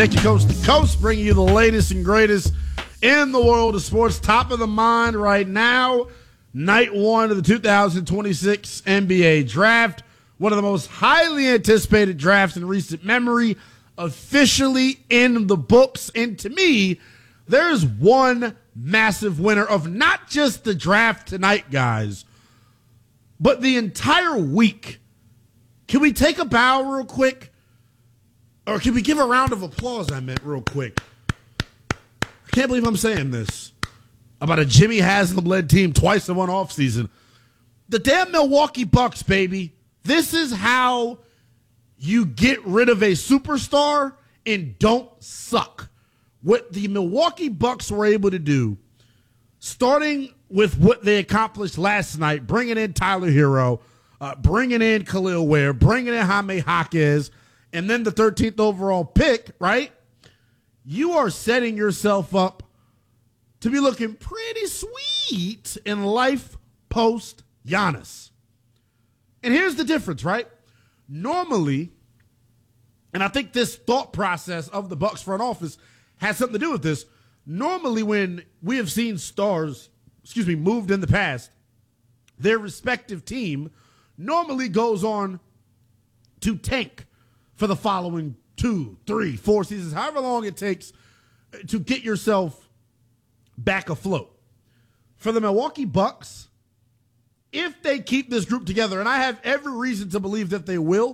Thank you, Coast to Coast, bringing you the latest and greatest in the world of sports. Top of the mind right now, night one of the 2026 NBA Draft. One of the most highly anticipated drafts in recent memory, officially in the books. And to me, there's one massive winner of not just the draft tonight, guys, but the entire week. Can we take a bow real quick? Or can we give a round of applause, I meant, real quick? I can't believe I'm saying this about a Jimmy Haslam-led team twice in one offseason. The damn Milwaukee Bucks, baby. This is how you get rid of a superstar and don't suck. What the Milwaukee Bucks were able to do, starting with what they accomplished last night, bringing in Tyler Hero, bringing in Khalil Ware, bringing in Jaime Jaquez, and then the 13th overall pick, right? You are setting yourself up to be looking pretty sweet in life post Giannis. And here's the difference, right? Normally, and I think this thought process of the Bucks front office has something to do with this. Normally, when we have seen stars, moved in the past, their respective team normally goes on to tank for the following 2, 3, 4 seasons, however long it takes to get yourself back afloat. For the Milwaukee Bucks, if they keep this group together, and I have every reason to believe that they will,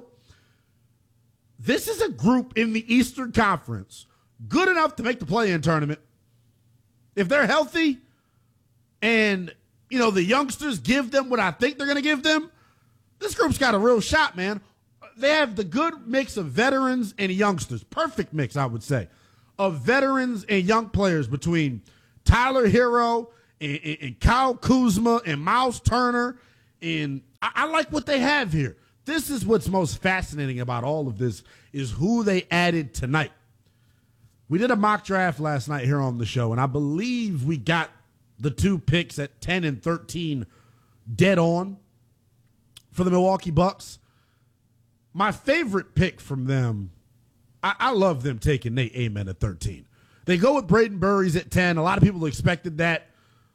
this is a group in the Eastern Conference good enough to make the play-in tournament. If they're healthy and, the youngsters give them what I think they're going to give them, this group's got a real shot, man. They have the good mix of veterans and youngsters. Perfect mix, I would say, of veterans and young players between Tyler Hero and Kyle Kuzma and Miles Turner. And I like what they have here. This is what's most fascinating about all of this is who they added tonight. We did a mock draft last night here on the show, and I believe we got the 2 picks at 10 and 13 dead on for the Milwaukee Bucks. My favorite pick from them, I love them taking Nate Amen at 13. They go with Braden Burries at 10. A lot of people expected that.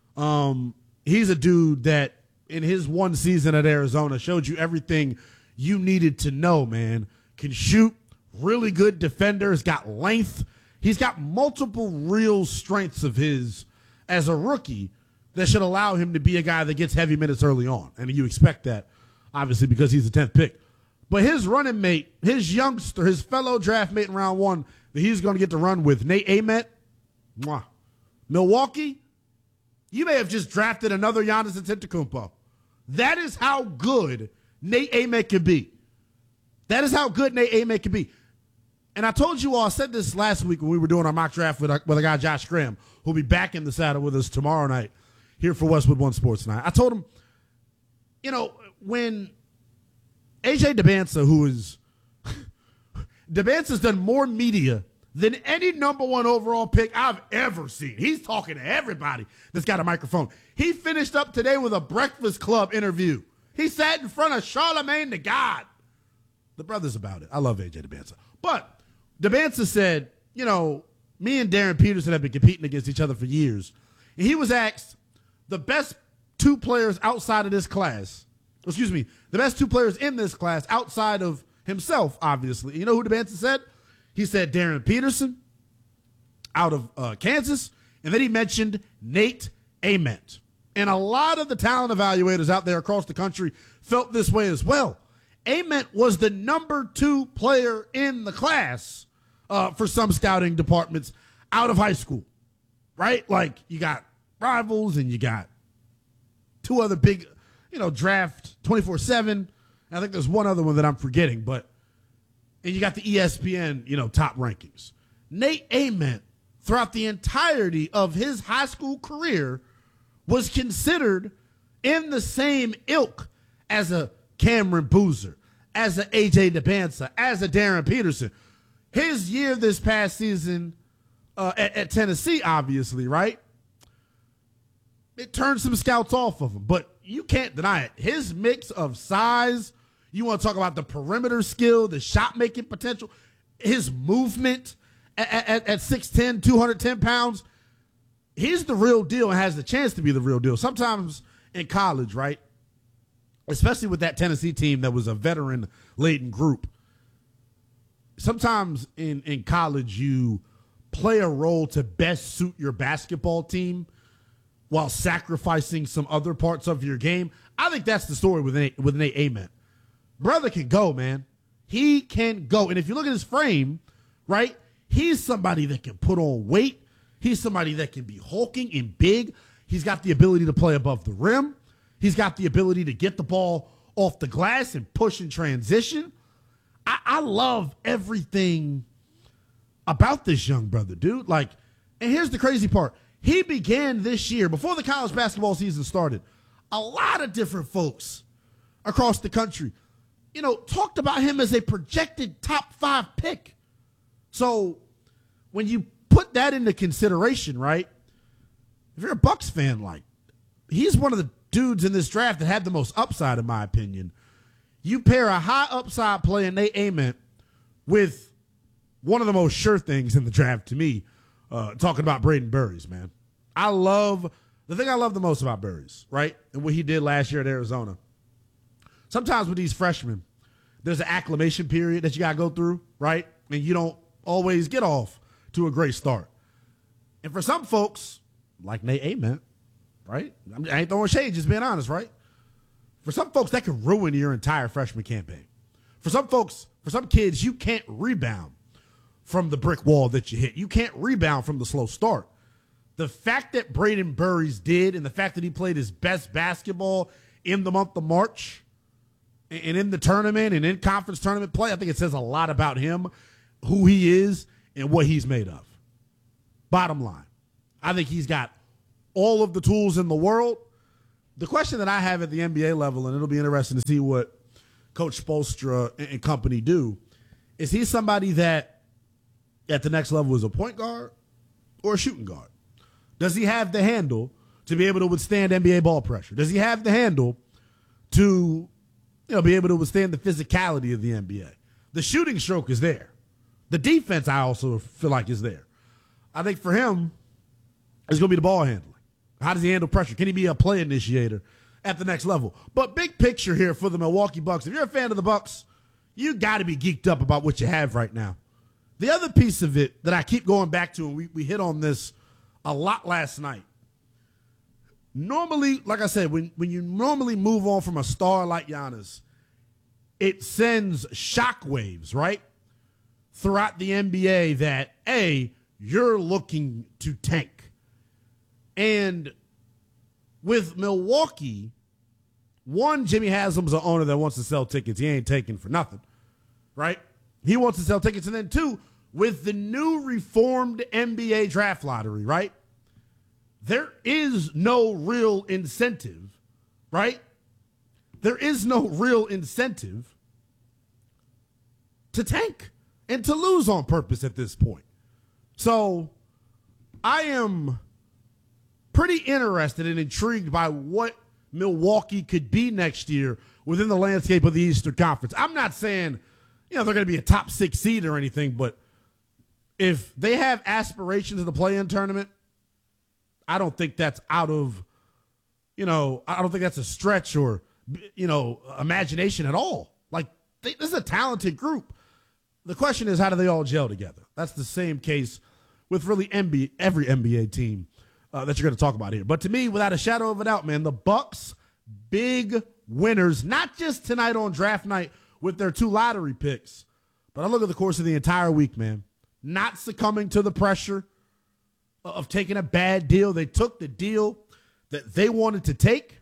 He's a dude that in his one season at Arizona showed you everything you needed to know, man. Can shoot, really good defender, has got length. He's got multiple real strengths of his as a rookie that should allow him to be a guy that gets heavy minutes early on. And you expect that, obviously, because he's the 10th pick. But his running mate, his youngster, his fellow draft mate in round 1 that he's going to get to run with, Nate Amen, Milwaukee, you may have just drafted another Giannis Antetokounmpo. That is how good Nate Amen could be. That is how good Nate Amen could be. And I told you all, I said this last week when we were doing our mock draft with a guy, Josh Graham, who'll be back in the saddle with us tomorrow night here for Westwood One Sports Night. I told him, when AJ Dybantsa, Dybantsa's done more media than any number 1 overall pick I've ever seen. He's talking to everybody that's got a microphone. He finished up today with a Breakfast Club interview. He sat in front of Charlemagne the God. The brother's about it. I love AJ Dybantsa. But Dybantsa said, me and Darren Peterson have been competing against each other for years. And he was asked the best 2 players outside of this class. The best 2 players in this class outside of himself, obviously. You know who Dybantsa said? He said Darren Peterson out of Kansas, and then he mentioned Nate Amen. And a lot of the talent evaluators out there across the country felt this way as well. Amen was the number 2 player in the class for some scouting departments out of high school, right? Like you got Rivals and you got 2 other big draft 24/7. I think there's one other one that I'm forgetting, and you got the ESPN, top rankings. Nate Amen, throughout the entirety of his high school career, was considered in the same ilk as a Cameron Boozer, as a AJ Dybantsa, as a Darren Peterson. His year this past season at Tennessee, obviously, right? It turned some scouts off of him, but you can't deny it. His mix of size, you want to talk about the perimeter skill, the shot-making potential, his movement at 6'10", 210 pounds, he's the real deal and has the chance to be the real deal. Sometimes in college, right, especially with that Tennessee team that was a veteran-laden group, sometimes in college you play a role to best suit your basketball team while sacrificing some other parts of your game. I think that's the story with Nate Ament. Brother can go, man. He can go. And if you look at his frame, right, he's somebody that can put on weight. He's somebody that can be hulking and big. He's got the ability to play above the rim. He's got the ability to get the ball off the glass and push in transition. I love everything about this young brother, dude. Like, and here's the crazy part. He began this year, before the college basketball season started, a lot of different folks across the country, talked about him as a projected top 5 pick. So when you put that into consideration, right, if you're a Bucks fan, like, he's one of the dudes in this draft that had the most upside, in my opinion. You pair a high upside player, Nate Ament, with one of the most sure things in the draft to me, talking about Braden Burries, man. The thing I love the most about Burries, right, and what he did last year at Arizona. Sometimes with these freshmen, there's an acclimation period that you got to go through, right, and you don't always get off to a great start. And for some folks, like Nate Ament, right, I ain't throwing shade, just being honest, right? For some folks, that could ruin your entire freshman campaign. For some folks, for some kids, you can't rebound from the brick wall that you hit. You can't rebound from the slow start. The fact that Braden Burries did, and the fact that he played his best basketball in the month of March and in the tournament and in conference tournament play, I think it says a lot about him, who he is, and what he's made of. Bottom line, I think he's got all of the tools in the world. The question that I have at the NBA level, and it'll be interesting to see what Coach Spoelstra and company do, is he somebody that at the next level is a point guard or a shooting guard? Does he have the handle to be able to withstand NBA ball pressure? Does he have the handle to be able to withstand the physicality of the NBA? The shooting stroke is there. The defense, I also feel like, is there. I think for him, it's going to be the ball handling. How does he handle pressure? Can he be a play initiator at the next level? But big picture here for the Milwaukee Bucks. If you're a fan of the Bucks, you got to be geeked up about what you have right now. The other piece of it that I keep going back to, and we hit on this a lot last night. Normally, like I said, when you normally move on from a star like Giannis, it sends shockwaves, right, throughout the NBA that, A, you're looking to tank. And with Milwaukee, one, Jimmy Haslam's an owner that wants to sell tickets. He ain't taking for nothing, right? He wants to sell tickets. And then two, with the new reformed NBA draft lottery, right, there is no real incentive, right? There is no real incentive to tank and to lose on purpose at this point. So I am pretty interested and intrigued by what Milwaukee could be next year within the landscape of the Eastern Conference. I'm not saying, they're going to be a top 6 seed or anything, but if they have aspirations in the play-in tournament, I don't think that's out of, I don't think that's a stretch or, imagination at all. Like, this is a talented group. The question is, how do they all gel together? That's the same case with really every NBA team that you're going to talk about here. But to me, without a shadow of a doubt, man, the Bucks, big winners, not just tonight on draft night with their 2 lottery picks, but I look at the course of the entire week, man, not succumbing to the pressure of taking a bad deal. They took the deal that they wanted to take.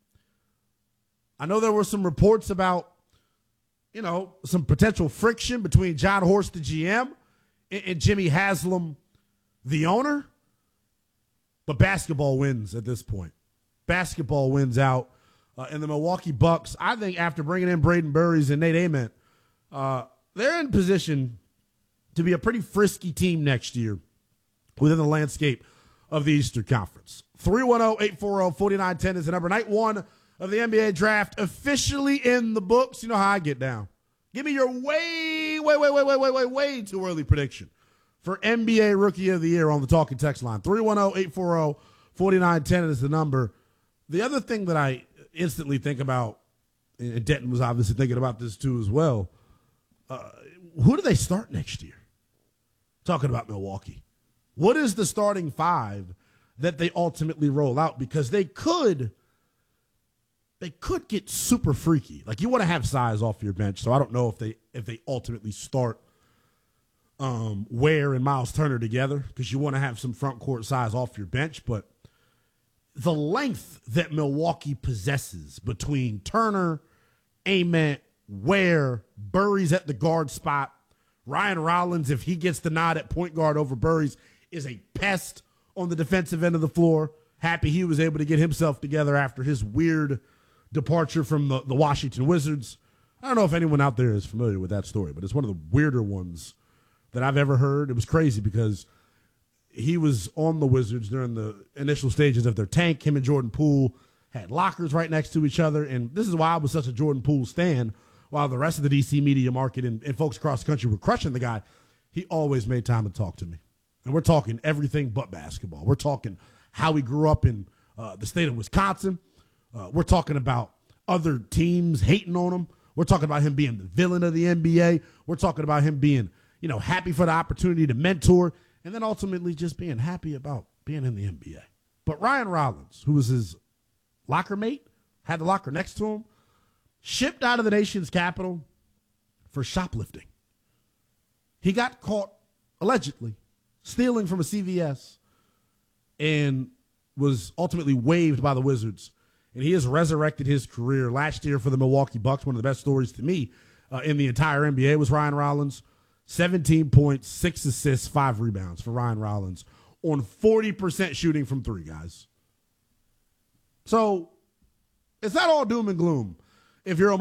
I know there were some reports about, some potential friction between John Horst, the GM, and Jimmy Haslam, the owner. But basketball wins at this point. Basketball wins out. And the Milwaukee Bucks, I think after bringing in Braden Burries and Nate Ament, they're in position to be a pretty frisky team next year within the landscape of the Eastern Conference. 310-840-4910 is the number. Night 1 of the NBA draft officially in the books. You know how I get down. Give me your way too early prediction for NBA Rookie of the Year on the Talking Text line. 310-840-4910 is the number. The other thing that I instantly think about, and Denton was obviously thinking about this too as well, who do they start next year? Talking about Milwaukee. What is the starting five that they ultimately roll out? Because they could get super freaky. Like, you want to have size off your bench, so I don't know if they ultimately start Ware and Miles Turner together, because you want to have some front court size off your bench. But the length that Milwaukee possesses between Turner, Ament, Ware, Burries at the guard spot, Ryan Rollins, if he gets the nod at point guard over Burries, is a pest on the defensive end of the floor. Happy he was able to get himself together after his weird departure from the Washington Wizards. I don't know if anyone out there is familiar with that story, but it's one of the weirder ones that I've ever heard. It was crazy because he was on the Wizards during the initial stages of their tank. Him and Jordan Poole had lockers right next to each other, and this is why I was such a Jordan Poole stan. While the rest of the D.C. media market and folks across the country were crushing the guy, he always made time to talk to me. And we're talking everything but basketball. We're talking how he grew up in the state of Wisconsin. We're talking about other teams hating on him. We're talking about him being the villain of the NBA. We're talking about him being, happy for the opportunity to mentor, and then ultimately just being happy about being in the NBA. But Ryan Rollins, who was his locker mate, had the locker next to him, shipped out of the nation's capital for shoplifting. He got caught, allegedly, stealing from a CVS and was ultimately waived by the Wizards. And he has resurrected his career last year for the Milwaukee Bucks. One of the best stories to me in the entire NBA was Ryan Rollins. 17 points, 6 assists, 5 rebounds for Ryan Rollins on 40% shooting from three, guys. So it's not all doom and gloom if you're a